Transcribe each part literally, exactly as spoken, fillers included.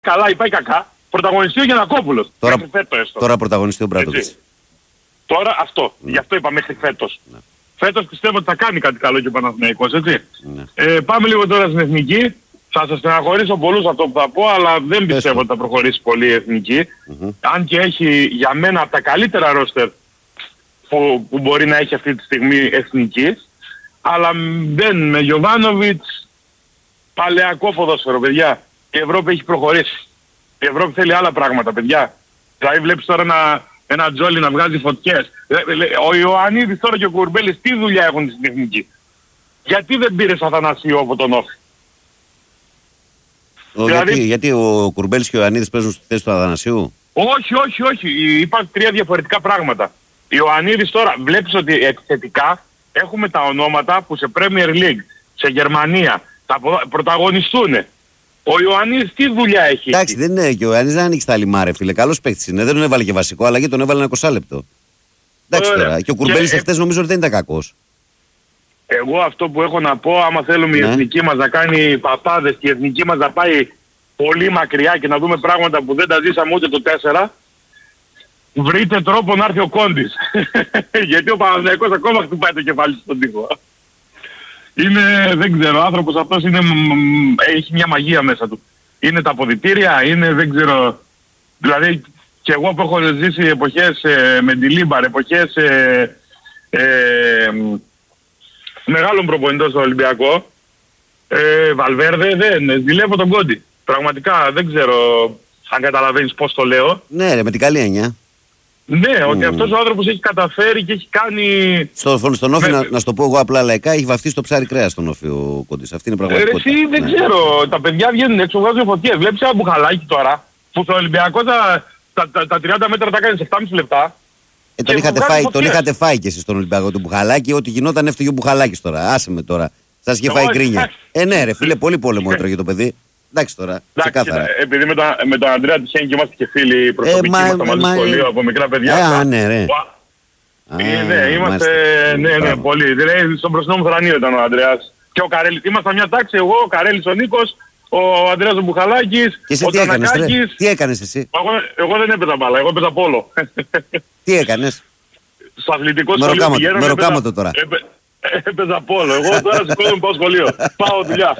καλά ή πάει κακά, πρωταγωνιστεί ο Γιαννακόπουλος. Τώρα, μέχρι φέτος, τώρα πρωταγωνιστεί ο Μπράντοβιτς. Τώρα αυτό. Ναι. Γι' αυτό είπα μέχρι φέτος. Ναι. Φέτος πιστεύω ότι θα κάνει κάτι καλό και ο Παναθηναϊκός, έτσι. Ναι. Ε, πάμε λίγο τώρα στην εθνική. Θα σας στεναχωρήσω πολλούς αυτό που θα πω, αλλά δεν πιστεύω ότι θα προχωρήσει πολύ η εθνική. Mm-hmm. Αν και έχει για μένα από τα καλύτερα ρόστερ που, που μπορεί να έχει αυτή τη στιγμή εθνική. Αλλά δεν με Γιοβάνοβιτς, παλαιακό ποδόσφαιρο, παιδιά. Η Ευρώπη έχει προχωρήσει. Η Ευρώπη θέλει άλλα πράγματα, παιδιά. Δηλαδή βλέπεις τώρα ένα, ένα Τζόλι να βγάζει φωτιές. Ο Ιωαννίδης τώρα και ο Κουρμπέλης τι δουλειά έχουν στην εθνική. Γιατί δεν πήρες Αθανασίου από τον Όφη. Ο, δηλαδή, γιατί, γιατί ο Κουρμπέλης και ο Ιωαννίδης παίζουν στη θέση του Αθανασίου. Όχι, όχι, όχι. Υπάρχουν τρία διαφορετικά πράγματα. Ο Ιωαννίδης τώρα βλέπεις ότι επιθετικά έχουμε τα ονόματα που σε Premier League, σε Γερμανία θα πρωταγωνιστούν. Ο Ιωαννίδης τι δουλειά έχει. Εντάξει, δεν είναι και ο Ιωαννίδης δεν ανοίξει τα λιμάρε, φίλε. Καλός παίκτης είναι. Δεν τον έβαλε και βασικό, αλλά και τον έβαλε ένα είκοσι λεπτό. Εντάξει τώρα. Και ο Κουρμπέλης εχθές νομίζω ότι δεν ήταν κακός. Εγώ αυτό που έχω να πω, άμα θέλουμε ναι. η εθνική μας να κάνει παπάδες και η εθνική μας να πάει πολύ μακριά και να δούμε πράγματα που δεν τα ζήσαμε ούτε το τέσσερα, βρείτε τρόπο να έρθει ο Κόντης. Γιατί ο Παναθηναϊκός ακόμα χτυπάει το κεφάλι στον τοίχο. Είναι, δεν ξέρω, ο άνθρωπος αυτός είναι, έχει μια μαγεία μέσα του. Είναι τα αποδυτήρια, είναι, δεν ξέρω, δηλαδή και εγώ που έχω ζήσει εποχές ε, με τη Λίμπαρ, εποχές ε, ε, μεγάλων προπονητών στο Ολυμπιακό, ε, Βαλβέρδε, δεν, ζηλεύω τον Κόντι. Πραγματικά δεν ξέρω αν καταλαβαίνεις πώς το λέω. Ναι ρε, με την καλή έννοια. Ναι, mm. ότι αυτός ο άνθρωπος έχει καταφέρει και έχει κάνει... Στο, στον Όφη, με... να, να στο πω εγώ απλά λαϊκά, έχει βαφτεί στο ψάρι κρέας στον Όφη ο Κόντης. Αυτή είναι η πραγματικότητα. Ε, εσύ δεν ναι. ξέρω, τα παιδιά βγαίνουν έξω, βγάζουν φωτιές. Βλέπεις ένα μπουχαλάκι τώρα, που στο Ολυμπιακό τα, τα, τα, τα τριάντα μέτρα τα κάνεις επτάμισι λεπτά. Ε, τον, είχατε φάει, τον είχατε φάει και εσείς στον Ολυμπιακό του μπουχαλάκι, ό,τι γινόταν έφτυγε ο μπουχαλάκης τώρα. Άσε με τώρα. Σας είχε φάει γκρίνια. Ε, ναι ρε φίλε, πολύ πόλεμο έτρωγε το παιδί. Εντάξει τώρα, ξεκάθαρα. Επειδή με, το, με τον Ανδρέα Τυχένη είμαστε και φίλοι προσωπικοί, ε, είμαστε μαζί στο σχολείο από μικρά παιδιά. Ε, α, ναι ρε. Ε, ναι, είμαστε, ναι, ναι, πολύ. Δηλαδή στον μπροστινό μου θρανείο ήταν ο Ανδρέας. Και ο Καρέλης, ήμασταν μια τάξη, εγώ, ο Καρέλης ο Νίκος, ο Ανδρέας ο Μπουχαλάκης, ο τι έκανες, τι έκανες εσύ. Εγώ, εγώ δεν έπαιζα μπάλα, εγώ έπαιζα πόλο. Τι έκανες. Στο αθλητικό σχολείο πηγαίνω. Με ροκάμα το τώρα. Έπαιζα πόλο, εγώ τώρα σηκώνομαι πάω σχολείο. Πάω δουλειά.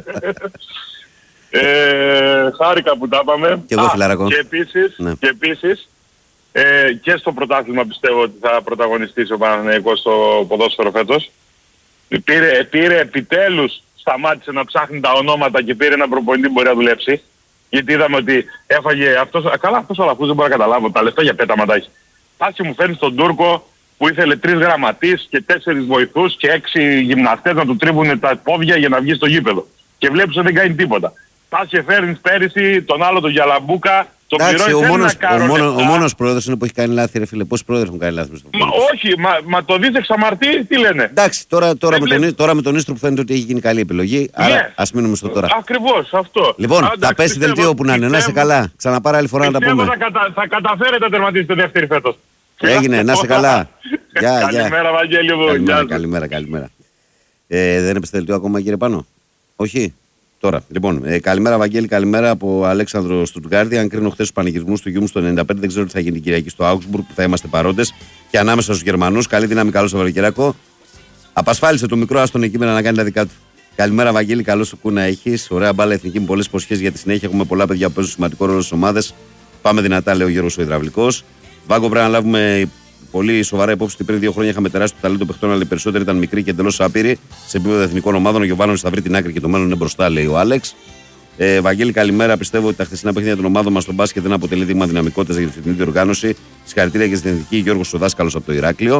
Ε, χάρηκα που τα είπαμε. Και, εγώ, Α, και επίσης, ναι. και, επίσης ε, και στο πρωτάθλημα πιστεύω ότι θα πρωταγωνιστήσει ο Παναθηναϊκός στο ποδόσφαιρο φέτος. Πήρε, πήρε επιτέλους, σταμάτησε να ψάχνει τα ονόματα και πήρε ένα προπονητή που μπορεί να δουλέψει. Γιατί είδαμε ότι έφαγε αυτός, καλά αυτός ο Αλαφούς δεν μπορεί να καταλάβω, τα λεφτά για πέταμα τα έχει. Πάση μου φέρνει τον Τούρκο που ήθελε τρεις γραμματείς και τέσσερις βοηθούς και έξι γυμναστές να του τρίβουν τα πόδια για να βγει στο γήπεδο. Και βλέπεις ότι δεν κάνει τίποτα. Πας και φέρνεις πέρυσι τον άλλο τον Γιαλαμπούκα, τον πληρώνει ο μόνος, ο, μόνο, ο μόνος πρόεδρος είναι που έχει κάνει λάθη ρε φίλε. Πόσοι πρόεδροι έχουν κάνει λάθη. Μα, όχι, μα, μα το δεις εξαμαρτή, τι λένε. Εντάξει, τώρα, τώρα, με τον, τώρα με τον Ίστρο που φαίνεται ότι έχει γίνει καλή επιλογή, yeah. άρα ας μείνουμε στο τώρα. Ακριβώς, αυτό. Λοιπόν, Α, θα πέσει δελτίο που να είναι, να είσαι καλά. Ξαναπάρα άλλη φορά να τα πούμε. Θα, κατα, θα καταφέρετε να τερματίσετε δεύτερη φέτος. Έγινε, να είσαι καλά. Καλημέρα Βαγγέλη μου. Καλημέρα, καλημέρα. Δεν έπεσε δελτίο ακόμα κύριε Πάνο. Όχι. Τώρα, λοιπόν, ε, καλημέρα Βαγγέλη, καλημέρα από Αλέξανδρο Στουτγκάρδη. Αν κρίνω χθες τους πανηγυρισμούς του γιου μου στο ενενήντα πέντε, δεν ξέρω τι θα γίνει την Κυριακή στο Augsburg που θα είμαστε παρόντες και ανάμεσα στους Γερμανούς. Καλή δύναμη, καλό Σαββατοκύριακο. Απασφάλισε το μικρό άστον εκεί να κάνει τα δικά του. Καλημέρα Βαγγέλη, καλό σου κου να έχεις. Ωραία μπάλα εθνική με πολλές υποσχέσεις για τη συνέχεια. Έχουμε πολλά παιδιά που παίζουν σημαντικό ρόλο στις ομάδες. Πάμε δυνατά, λέει ο Γιώργος ο Ιδραυλικός. Βάγκο, πρέπει να λάβουμε πολύ σοβαρά υπόψη ότι πριν δύο χρόνια είχαμε τεράστιο ταλέντο παιχτών, αλλά οι περισσότεροι ήταν μικροί και εντελώς άπειροι σε επίπεδο εθνικών ομάδων. Ο Γιωβάνοβιτς θα βρει την άκρη και το μέλλον είναι μπροστά, λέει ο Άλεξ. Ε, Βαγγέλη, καλημέρα. Πιστεύω ότι τα χθεσινά παιχνίδια των ομάδων μας στον μπάσκετ δεν αποτελεί δείγμα δυναμικότητας για τη φετινή διοργάνωση. Συγχαρητήρια και στην εθνική. Γιώργος ο δάσκαλος από το Ηράκλειο.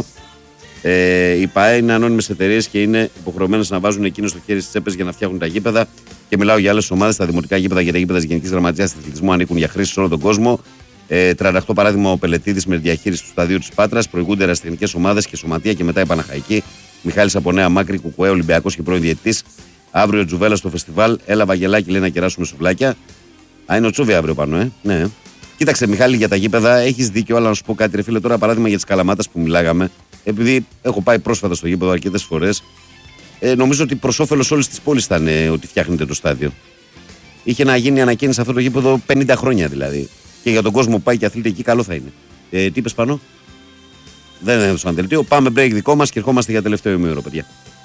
Ε, οι ΠΑΕ είναι ανώνυμες εταιρείες και είναι υποχρεωμένες να βάζουν εκείνο στο χέρι στις τσέπες για να φτιάχνουν τα γήπεδα. Και μιλάω για άλλες ομάδες. Τα δημοτικά γήπεδα και τα γήπεδα της Γενικής Γραμματείας Αθλητισμού ανήκουν για χρήση σε όλο τον κόσμο. Ε, τριάντα οκτώ παράδειγμα ο Πελετίδης με διαχείριση του σταδίου της Πάτρας. Προηγούνται ερασιτεχνικές ομάδες και σωματεία και μετά η Παναχαϊκή. Μιχάλης από Νέα Μάκρη, Κουκουέ, Ολυμπιακός και πρώην διαιτητής. Αύριο Τζουβέλα στο φεστιβάλ. Έλα Βαγγελάκι, λέει να κεράσουμε σουβλάκια. Α, είναι ο Τσούβι αύριο πάνω, ε. Ναι. Κοίταξε, Μιχάλη, για τα γήπεδα έχεις δίκιο, αλλά να σου πω κάτι, ρε φίλε, τώρα παράδειγμα για τις Καλαμάτας που μιλάγαμε. Επειδή έχω πάει πρόσφατα στο γήπεδο αρκετές φορές, ε, νομίζω ότι προς όφελος όλης της πόλης ήταν ε, ότι φτιάχνετε το στάδιο. Είχε να γίνει ανακαίνιση αυτό το γήπεδο πενήντα χρόνια δηλαδή. Και για τον κόσμο που πάει και αθλείται εκεί, καλό θα είναι. Ε, τι είπες Πανώ? Δεν έδωσαν δελτίο. Πάμε break δικό μας και ερχόμαστε για τελευταίο ημίωρο, παιδιά.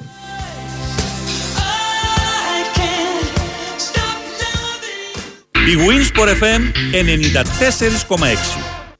Η Winsport εφ εμ ενενήντα τέσσερα κόμμα έξι.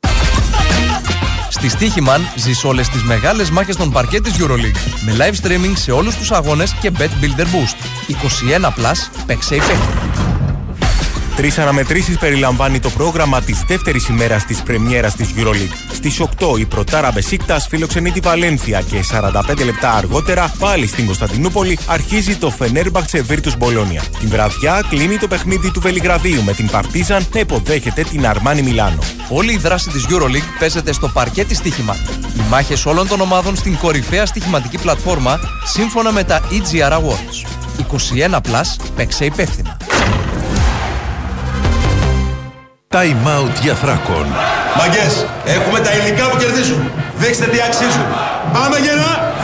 Στη Στοίχημαν ζεις όλες τις μεγάλες μάχες των παρκέ της EuroLeague με live streaming σε όλους τους αγώνες και Bet Builder Boost. είκοσι ένα πλας, παίξε υπεύθυνα. Τρεις αναμετρήσεις περιλαμβάνει το πρόγραμμα της δεύτερης ημέρας της πρεμιέρας της EuroLeague. Στις οκτώ η Πρωτάρα Μπεσίκτας φιλοξενεί τη Βαλένθια και σαράντα πέντε λεπτά αργότερα, πάλι στην Κωνσταντινούπολη, αρχίζει το Φενέρμπαχτσε Βίρτους Μπολόνια. Την βραδιά κλείνει το παιχνίδι του Βελιγραδίου με την Παρτίζαν να υποδέχεται την Αρμάνι Μιλάνο. Όλη η δράση της EuroLeague παίζεται στο παρκέ της Στοίχημαν. Οι μάχες όλων των ομάδων στην κορυφαία στοιχηματική πλατφόρμα σύμφωνα με τα ι τζι αρ Awards. είκοσι ένα πλας, παίξε υπεύθυνα. Time out για Θράκον. Μαγκές, έχουμε τα υλικά που κερδίζουν. Δείξτε τι αξίζουν. Πάμε γερά!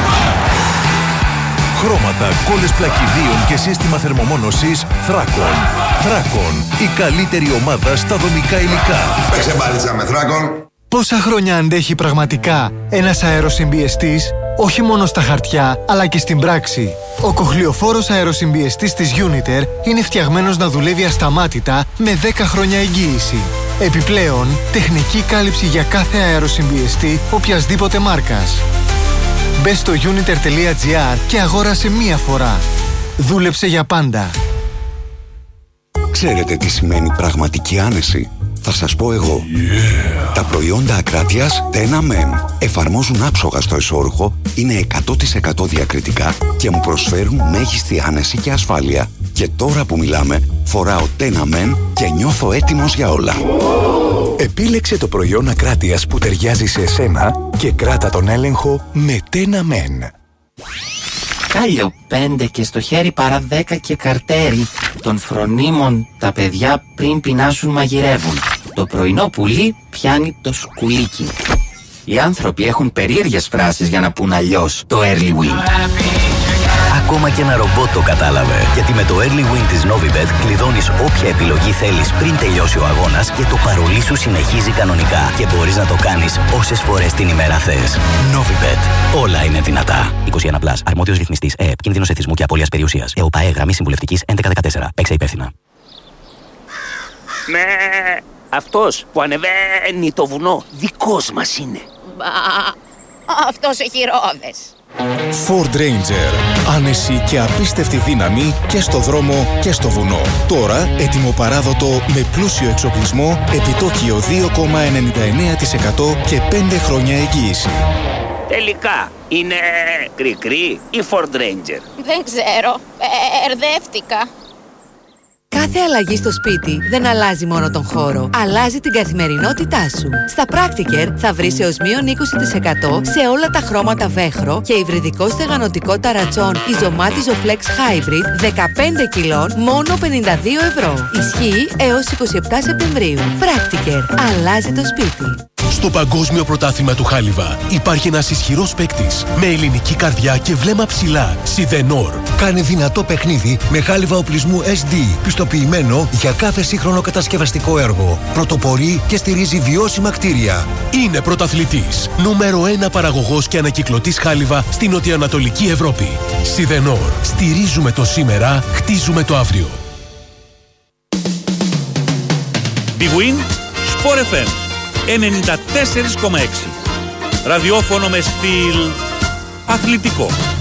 Χρώματα, κόλλες πλακιδίων και σύστημα θερμομόνωσης Θράκον. Θράκον, η καλύτερη ομάδα στα δομικά υλικά. Παίξε μπάλιτσα με Θράκον. Πόσα χρόνια αντέχει πραγματικά ένας αεροσυμπιεστής, όχι μόνο στα χαρτιά, αλλά και στην πράξη. Ο κοχλιοφόρος αεροσυμπιεστής της Uniter είναι φτιαγμένος να δουλεύει ασταμάτητα με δέκα χρόνια εγγύηση. Επιπλέον, τεχνική κάλυψη για κάθε αεροσυμπιεστή οποιασδήποτε μάρκας. Μπες στο uniter τελεία gr και αγόρασε μία φορά. Δούλεψε για πάντα. Ξέρετε τι σημαίνει πραγματική άνεση? Θα σας πω εγώ. Yeah. Τα προϊόντα Ακράτειας Τένα Μεν εφαρμόζουν άψογα στο εσώρουχο, είναι εκατό τοις εκατό διακριτικά και μου προσφέρουν μέγιστη άνεση και ασφάλεια. Και τώρα που μιλάμε, φοράω Τένα Μεν και νιώθω έτοιμος για όλα. Επίλεξε το προϊόν Ακράτειας που ταιριάζει σε εσένα και κράτα τον έλεγχο με Τένα Μεν. Κάλιο πέντε και στο χέρι παρά δέκα και καρτέρι. Των φρονίμων τα παιδιά πριν πεινάσουν μαγειρεύουν. Το πρωινό πουλί πιάνει το σκουλίκι. Οι άνθρωποι έχουν περίεργες φράσεις για να πουν αλλιώς το early win. Ακόμα και ένα ρομπότ το κατάλαβε. Γιατί με το early win της Novibet κλειδώνεις όποια επιλογή θέλεις πριν τελειώσει ο αγώνας και το παρολί σου συνεχίζει κανονικά. Και μπορείς να το κάνεις όσες φορές την ημέρα θες. Novibet. Όλα είναι δυνατά. είκοσι ένα πλας. Αρμόδιος ρυθμιστής ΕΕΠ. Κίνδυνος εθισμού και απώλειας περιουσίας. ΕΟΠΑΕ. Γραμμή συμβουλευτικής έντεκα δεκατέσσερα. Παίξε υπεύθυνα. Με αυτός που ανεβαίνει το βουνό δικός μας είναι. Μπα, αυτός έχει ρόδες. Ford Ranger. Άνεση και απίστευτη δύναμη και στο δρόμο και στο βουνό. Τώρα έτοιμο παράδοτο με πλούσιο εξοπλισμό, επιτόκιο δύο κόμμα ενενήντα εννέα τοις εκατό και πέντε χρόνια εγγύηση. Τελικά είναι κρικρί ή Ford Ranger? Δεν ξέρω, μπερδεύτηκα. Κάθε αλλαγή στο σπίτι δεν αλλάζει μόνο τον χώρο, αλλάζει την καθημερινότητά σου. Στα Practicare θα βρεις έως μείον είκοσι τοις εκατό σε όλα τα χρώματα βέχρο και υβριδικό στεγανοτικό ταρατσόν Ιζωμάτιζο Flex Hybrid δεκαπέντε κιλών μόνο πενήντα δύο ευρώ. Ισχύει έως εικοστή εβδόμη Σεπτεμβρίου. Practicare. Αλλάζει το σπίτι. Στο Παγκόσμιο Πρωτάθλημα του Χάλιβα υπάρχει ένας ισχυρός παίκτης με ελληνική καρδιά και βλέμμα ψηλά. Σιδενόρ. Κάνει δυνατό παιχνίδι με χάλιβα οπλισμού ες ντι, πιστοποιημένο για κάθε σύγχρονο κατασκευαστικό έργο. Πρωτοπορεί και στηρίζει βιώσιμα κτίρια. Είναι πρωταθλητής. Νούμερο ένα παραγωγός και ανακυκλωτής χάλιβα στην νοτιοανατολική Ευρώπη. Σιδενόρ. Στηρίζουμε το σήμερα, χτίζουμε το αύριο. Big Win Sport εφ εμ ενενήντα τέσσερα κόμμα έξι. Ραδιόφωνο με στυλ αθλητικό.